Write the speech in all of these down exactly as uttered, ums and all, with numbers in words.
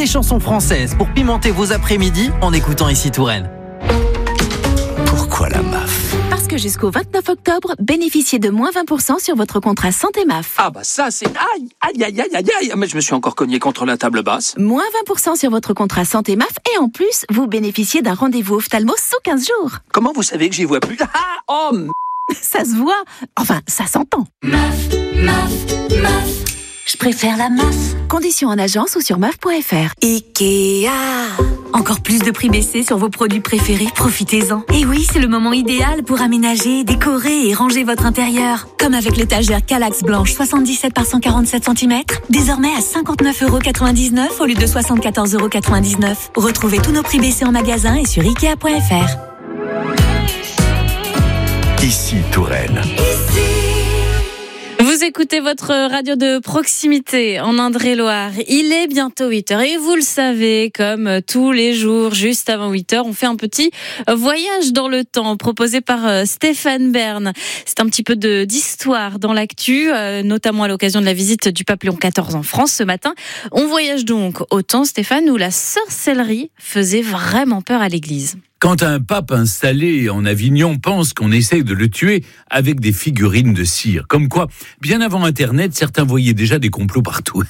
des chansons françaises pour pimenter vos après-midi en écoutant Ici Touraine. Pourquoi la M A F ? Parce que jusqu'au vingt-neuf octobre, bénéficiez de moins vingt pour cent sur votre contrat santé M A F. Ah bah ça c'est... Aïe, aïe, aïe, aïe, aïe, aïe. Mais je me suis encore cogné contre la table basse. Moins vingt pour cent sur votre contrat santé M A F et en plus, vous bénéficiez d'un rendez-vous ophtalmo sous quinze jours. Comment vous savez que j'y vois plus ? Ah, oh, m... Ça se voit. Enfin, ça s'entend. M A F, M A F, M A F. Je préfère la M A F. Conditions en agence ou sur M A F point F R. Ikea. Encore plus de prix baissés sur vos produits préférés, profitez-en. Et oui, c'est le moment idéal pour aménager, décorer et ranger votre intérieur. Comme avec l'étagère Kallax blanche soixante-dix-sept par cent quarante-sept centimètres, désormais à cinquante-neuf euros quatre-vingt-dix-neuf au lieu de soixante-quatorze euros quatre-vingt-dix-neuf. Retrouvez tous nos prix baissés en magasin et sur ikea point F R. Ici Touraine. Vous écoutez votre radio de proximité en Indre-et-Loire. Il est bientôt huit heures et vous le savez, comme tous les jours, juste avant huit heures, on fait un petit voyage dans le temps proposé par Stéphane Bern. C'est un petit peu de, d'histoire dans l'actu, notamment à l'occasion de la visite du pape Léon quatorze en France ce matin. On voyage donc au temps, Stéphane, où la sorcellerie faisait vraiment peur à l'église. Quand un pape installé en Avignon pense qu'on essaye de le tuer avec des figurines de cire. Comme quoi, bien avant Internet, certains voyaient déjà des complots partout.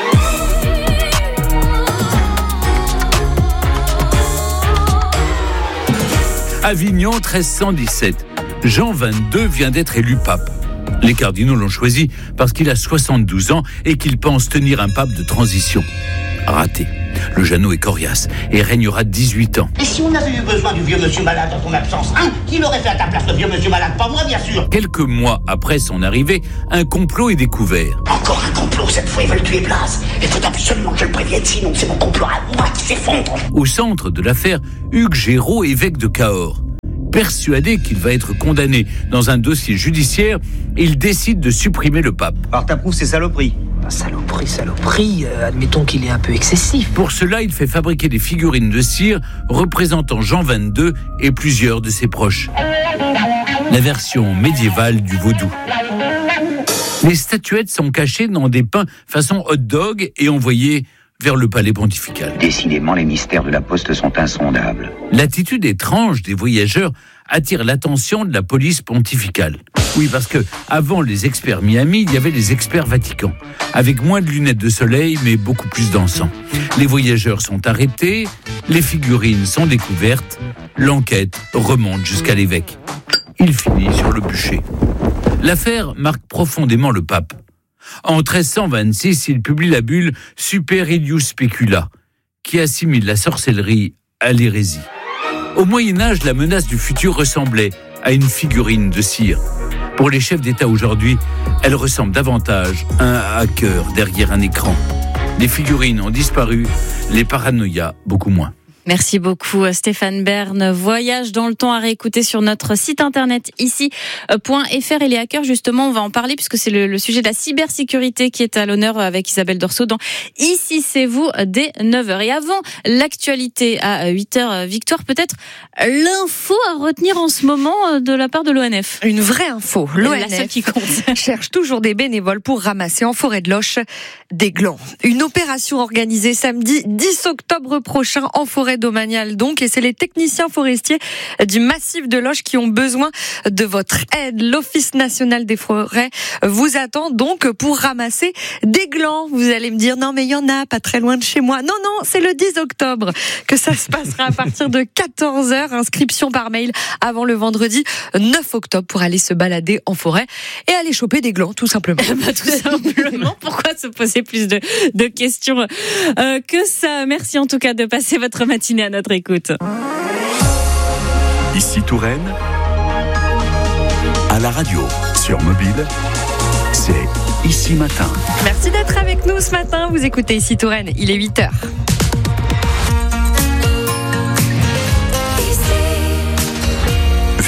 Avignon, treize cent dix-sept. Jean vingt-deux vient d'être élu pape. Les cardinaux l'ont choisi parce qu'il a soixante-douze ans et qu'il pense tenir un pape de transition. Raté. Le Jeannot est coriace et régnera dix-huit ans. Et si on avait eu besoin du vieux monsieur malade dans ton absence, hein, qui l'aurait fait à ta place, le vieux monsieur malade? Pas moi, bien sûr. Quelques mois après son arrivée, un complot est découvert. Encore un complot, cette fois ils veulent tuer Blas. Il faut absolument que je le prévienne, sinon c'est mon complot à moi qui s'effondre. Au centre de l'affaire, Hugues Géraud, évêque de Cahors. Persuadé qu'il va être condamné dans un dossier judiciaire, il décide de supprimer le pape. Alors t'approuves ces saloperies? Saloperie, saloperie, euh, admettons qu'il est un peu excessif. Pour cela, il fait fabriquer des figurines de cire représentant Jean vingt-deux et plusieurs de ses proches. La version médiévale du vaudou. Les statuettes sont cachées dans des pains façon hot dog et envoyées vers le palais pontifical. Décidément, les mystères de la poste sont insondables. L'attitude étrange des voyageurs attire l'attention de la police pontificale. Oui, parce que avant les experts Miami, il y avait les experts Vatican, avec moins de lunettes de soleil, mais beaucoup plus d'encens. Les voyageurs sont arrêtés, les figurines sont découvertes, l'enquête remonte jusqu'à l'évêque. Il finit sur le bûcher. L'affaire marque profondément le pape. En treize cent vingt-six, il publie la bulle Super Iudius Specula, qui assimile la sorcellerie à l'hérésie. Au Moyen-Âge, la menace du futur ressemblait à une figurine de cire. Pour les chefs d'État aujourd'hui, elle ressemble davantage à un hacker derrière un écran. Les figurines ont disparu, les paranoïas beaucoup moins. Merci beaucoup Stéphane Bern. Voyage dans le temps à réécouter sur notre site internet ici point F R. Et les hackers, justement, on va en parler puisque c'est le, le sujet de la cybersécurité qui est à l'honneur avec Isabelle Dorso dans Ici c'est vous dès neuf heures. Et avant l'actualité à huit heures, Victoire, peut-être l'info à retenir en ce moment de la part de l'O N F. Une vraie info. L'O N F la seule qui compte. cherche toujours des bénévoles pour ramasser en forêt de Loche des glands. Une opération organisée samedi dix octobre prochain en forêt domaniale donc, et c'est les techniciens forestiers du massif de Loche qui ont besoin de votre aide. L'Office national des forêts vous attend donc pour ramasser des glands. Vous allez me dire non mais il y en a pas très loin de chez moi. Non non, c'est le dix octobre que ça se passera à partir de quatorze heures. Inscription par mail avant le vendredi neuf octobre pour aller se balader en forêt et aller choper des glands tout simplement. Bah, tout simplement. Pourquoi se poser plus de, de questions euh, que ça? Merci en tout cas de passer votre matinée à notre écoute. Ici Touraine, à la radio, sur mobile, c'est Ici Matin. Merci d'être avec nous ce matin. Vous écoutez Ici Touraine, il est huit heures.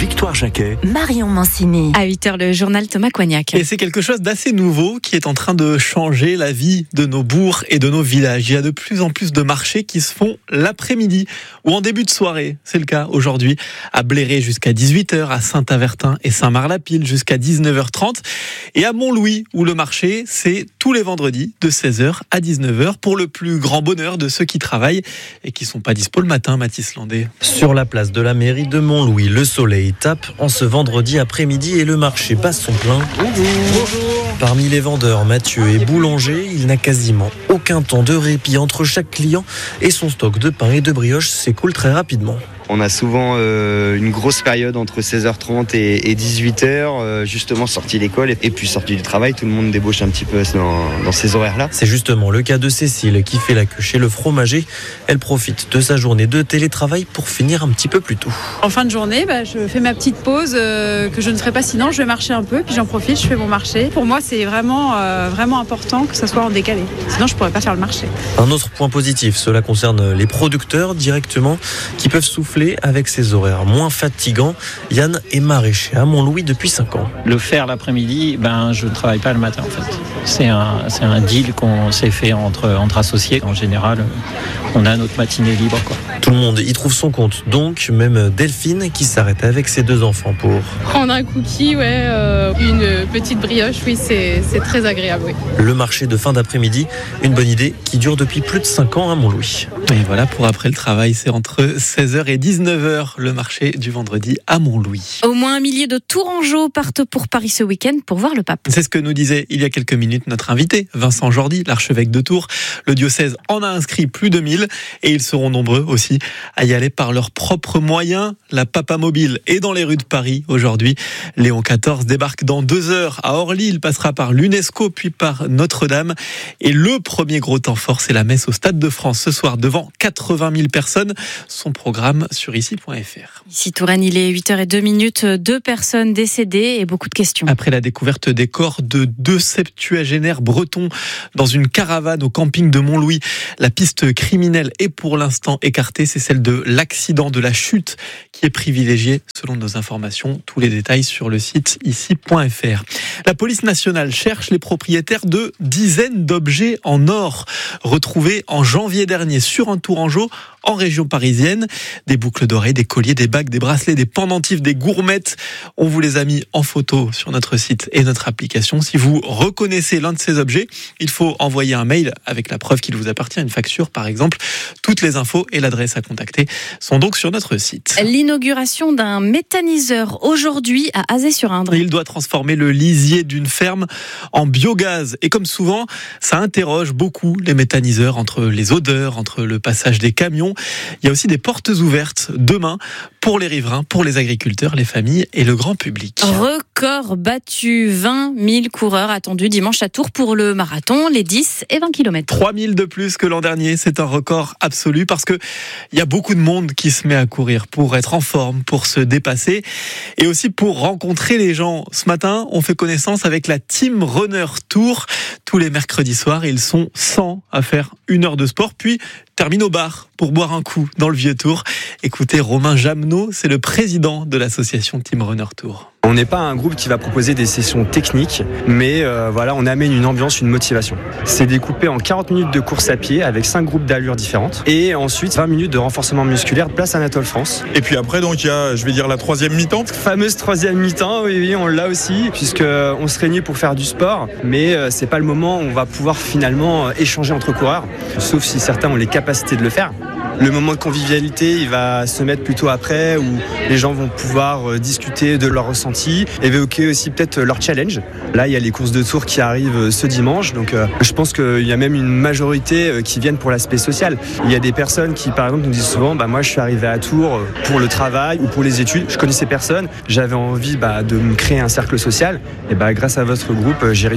Victoire Jacquet, Marion Mancini. À huit heures, le journal Thomas Coignac. Et c'est quelque chose d'assez nouveau qui est en train de changer la vie de nos bourgs et de nos villages. Il y a de plus en plus de marchés qui se font l'après-midi ou en début de soirée. C'est le cas aujourd'hui à Bléré jusqu'à dix-huit heures, à Saint-Avertin et Saint-Marc-la-Pile jusqu'à dix-neuf heures trente et à Montlouis où le marché c'est tous les vendredis de seize heures à dix-neuf heures pour le plus grand bonheur de ceux qui travaillent et qui sont pas dispo le matin. Mathis Landais. Sur la place de la mairie de Montlouis, le soleil tape en ce vendredi après-midi et le marché passe son plein. Bonjour. Parmi les vendeurs, Mathieu est boulanger. Il n'a quasiment aucun temps de répit entre chaque client et son stock de pain et de brioche s'écoule très rapidement. On a souvent euh, une grosse période entre seize heures trente et, et dix-huit heures, euh, justement sortie d'école et, et puis sortie du travail. Tout le monde débauche un petit peu dans, dans ces horaires-là. C'est justement le cas de Cécile qui fait la queue chez le fromager. Elle profite de sa journée de télétravail pour finir un petit peu plus tôt. En fin de journée, bah, je fais ma petite pause euh, que je ne ferai pas sinon. Je vais marcher un peu, puis j'en profite, je fais mon marché. Pour moi, c'est vraiment, euh, vraiment important que ça soit en décalé. Sinon, je ne pourrais pas faire le marché. Un autre point positif, cela concerne les producteurs directement qui peuvent souffler avec ces horaires moins fatigants. Yann est maraîcher à Montlouis depuis cinq ans. Le faire l'après-midi, ben, je ne travaille pas le matin en fait. C'est un, c'est un deal qu'on s'est fait entre, entre associés. En général, on a notre matinée libre, quoi. Tout le monde y trouve son compte. Donc, même Delphine qui s'arrête avec ses deux enfants pour prendre un cookie, ouais, euh, une petite brioche, oui, c'est, c'est très agréable. Oui. Le marché de fin d'après-midi, une bonne idée qui dure depuis plus de cinq ans à Montlouis. Et voilà, pour après le travail, c'est entre seize heures et dix-neuf heures le marché du vendredi à Montlouis. Au moins un millier de Tourangeaux partent pour Paris ce week-end pour voir le pape. C'est ce que nous disait il y a quelques minutes notre invité, Vincent Jordi, l'archevêque de Tours. Le diocèse en a inscrit plus de mille et ils seront nombreux aussi à y aller par leurs propres moyens. La Papa Mobile est dans les rues de Paris aujourd'hui. Léon quatorze débarque dans deux heures à Orly. Il passera par l'UNESCO puis par Notre-Dame. Et le premier gros temps fort, c'est la messe au Stade de France ce soir devant quatre-vingt mille personnes. Son programme sur ici point f r. Ici Touraine, il est huit heures zéro deux, deux personnes décédées et beaucoup de questions. Après la découverte des corps de deux septuagénaires bretons dans une caravane au camping de Montlouis, la piste criminelle est pour l'instant écartée. C'est celle de l'accident, de la chute qui est privilégiée selon nos informations. Tous les détails sur le site ici point f r. La police nationale cherche les propriétaires de dizaines d'objets en or retrouvés en janvier dernier sur un Tourangeau en région parisienne. Des boucles d'oreilles, des colliers, des bagues, des bracelets, des pendentifs, des gourmettes. On vous les a mis en photo sur notre site et notre application. Si vous reconnaissez l'un de ces objets, il faut envoyer un mail avec la preuve qu'il vous appartient, une facture par exemple. Toutes les infos et l'adresse à contacter sont donc sur notre site. L'inauguration d'un méthaniseur aujourd'hui à Azay-sur-Indre. Il doit transformer le lisier d'une ferme en biogaz. Et comme souvent, ça interroge beaucoup les méthaniseurs entre les odeurs, entre le passage des camions. Il y a aussi des portes ouvertes demain pour les riverains, pour les agriculteurs, les familles et le grand public. Record battu, vingt mille coureurs attendus dimanche à Tours pour le marathon, les dix et vingt kilomètres. trois mille de plus que l'an dernier, c'est un record absolu parce que il y a beaucoup de monde qui se met à courir pour être en forme, pour se dépasser et aussi pour rencontrer les gens. Ce matin, on fait connaissance avec la Team Runner Tour. Tous les mercredis soirs, ils sont cent à faire une heure de sport, puis terminent au bar pour boire un coup dans le Vieux-Tour. Écoutez, Romain Jamneau, c'est le président de l'association Team Runner Tour. On n'est pas un groupe qui va proposer des sessions techniques, mais euh, voilà, on amène une ambiance, une motivation. C'est découpé en quarante minutes de course à pied avec cinq groupes d'allures différentes et ensuite vingt minutes de renforcement musculaire place Anatole France. Et puis après, donc il y a, je vais dire, la troisième mi-temps. Fameuse troisième mi-temps, oui, oui, on l'a aussi, puisque on se réunit pour faire du sport, mais euh, c'est pas le moment où on va pouvoir finalement euh, échanger entre coureurs, sauf si certains ont les capacités de le faire. Le moment de convivialité, il va se mettre plutôt après, où les gens vont pouvoir discuter de leurs ressentis, évoquer aussi peut-être leur challenge. Là, il y a les courses de Tours qui arrivent ce dimanche, donc euh, je pense qu'il y a même une majorité qui viennent pour l'aspect social. Il y a des personnes qui, par exemple, nous disent souvent bah, « moi, je suis arrivé à Tours pour le travail ou pour les études, je connaissais personne, j'avais envie bah, de me créer un cercle social, et bah, grâce à votre groupe, j'ai réussi à le faire ».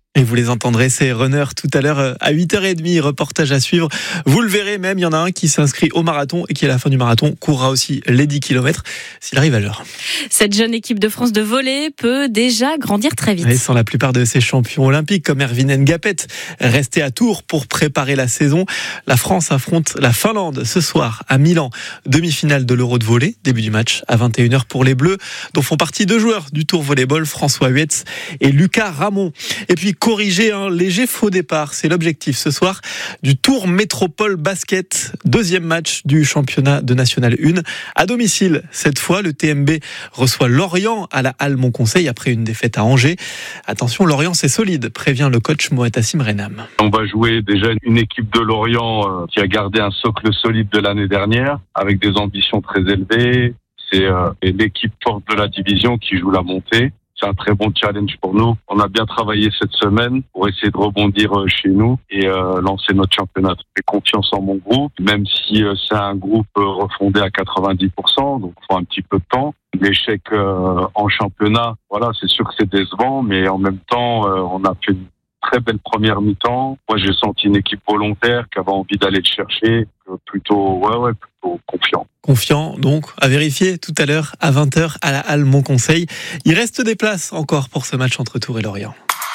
Et vous les entendrez, ces runners, tout à l'heure à huit heures trente, reportage à suivre. Vous le verrez même, il y en a un qui s'inscrit au marathon et qui à la fin du marathon courra aussi les dix kilomètres s'il arrive à l'heure. Cette jeune équipe de France de volley peut déjà grandir très vite. Et sans la plupart de ses champions olympiques comme Erwin Ngapet, resté à Tours pour préparer la saison, la France affronte la Finlande ce soir à Milan. Demi-finale de l'Euro de volley, début du match à vingt et une heures pour les Bleus, dont font partie deux joueurs du Tour Volleyball, François Huetz et Lucas Ramon. Et puis corriger un léger faux départ, c'est l'objectif ce soir du Tour Métropole Basket, deuxième match du championnat de National un. À domicile, cette fois, le T M B reçoit Lorient à la Halle Montconseil après une défaite à Angers. Attention, Lorient c'est solide, prévient le coach Moatassim Renam. On va jouer déjà une équipe de Lorient euh, qui a gardé un socle solide de l'année dernière, avec des ambitions très élevées. C'est euh, l'équipe forte de la division qui joue la montée. C'est un très bon challenge pour nous. On a bien travaillé cette semaine pour essayer de rebondir chez nous et euh, lancer notre championnat. J'ai confiance en mon groupe, même si euh, c'est un groupe euh, refondé à quatre-vingt-dix pour cent, donc il faut un petit peu de temps. L'échec euh, en championnat, voilà, c'est sûr que c'est décevant, mais en même temps, euh, on a fait une très belle première mi-temps. Moi, j'ai senti une équipe volontaire qui avait envie d'aller le chercher, plutôt, ouais, ouais, plutôt confiant. Confiant, donc, à vérifier tout à l'heure à vingt heures à la Halle Montconseil. Il reste des places encore pour ce match entre Tours et Lorient.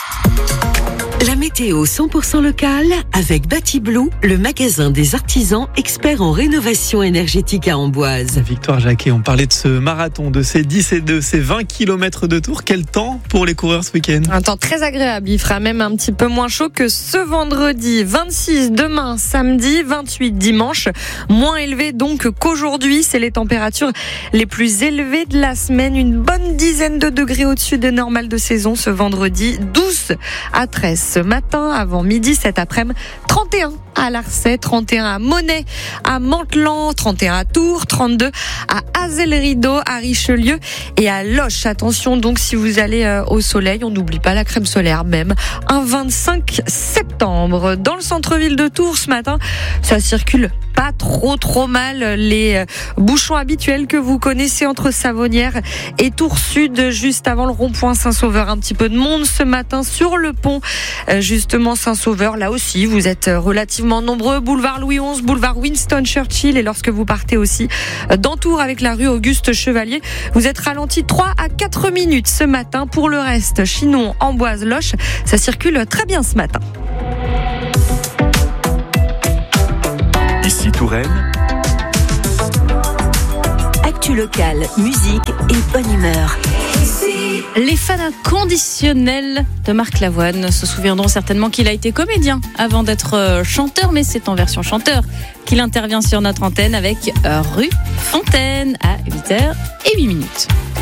La météo cent pour cent locale avec Batiblue, le magasin des artisans experts en rénovation énergétique à Amboise. Victoire Jacquet, on parlait de ce marathon, de ces dix et deux, ces vingt kilomètres de Tours. Quel temps pour les coureurs ce week-end ? Un temps très agréable. Il fera même un petit peu moins chaud que ce vendredi. vingt-six demain, samedi, vingt-huit dimanche. Moins élevé donc qu'aujourd'hui. C'est les températures les plus élevées de la semaine. Une bonne dizaine de degrés au-dessus des normales de saison ce vendredi. douze à treize. Ce matin, avant midi, cet après-midi, trente et un à Larçay, trente et un à Monet, à Mantelan, trente et un à Tours, trente-deux à Azel-Rideau, à Richelieu et à Loches. Attention donc si vous allez au soleil, on n'oublie pas la crème solaire même. Un vingt-cinq septembre. Dans le centre-ville de Tours ce matin, ça circule pas trop trop mal. Les bouchons habituels que vous connaissez entre Savonnières et Tours Sud, juste avant le rond-point Saint-Sauveur. Un petit peu de monde ce matin sur le pont, justement Saint-Sauveur. Là aussi, vous êtes relativement nombreux. Boulevard Louis onze, boulevard Winston Churchill. Et lorsque vous partez aussi dans Tours avec la rue Auguste Chevalier, vous êtes ralenti trois à quatre minutes ce matin. Pour le reste, Chinon, Amboise, Loches, ça circule très bien ce matin. Ici Touraine. Actu locale, musique et bonne humeur. Les fans inconditionnels de Marc Lavoine se souviendront certainement qu'il a été comédien avant d'être chanteur, mais c'est en version chanteur qu'il intervient sur notre antenne avec Rue Fontaine à huit heures huit minutes.